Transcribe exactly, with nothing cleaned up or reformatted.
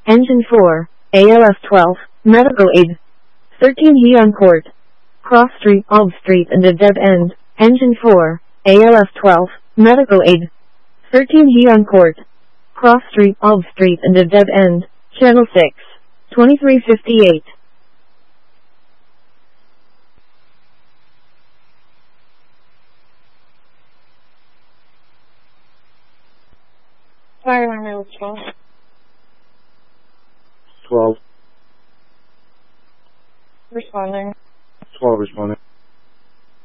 Engine four, A L F twelve, medical aid. thirteen Heon Court. Cross Street, Alb Street and a dead end. Engine four, A L F twelve, medical aid. thirteen Heon Court. Cross Street, Alb Street and a dead end. Channel six, twenty-three fifty-eight. Fire alarm twelve. twelve. Responding. twelve responding.